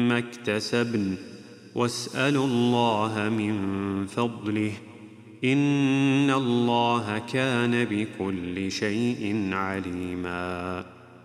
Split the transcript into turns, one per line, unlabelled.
ما اكتسبن واسألوا الله من فضله إن الله كان بكل شيء عليما.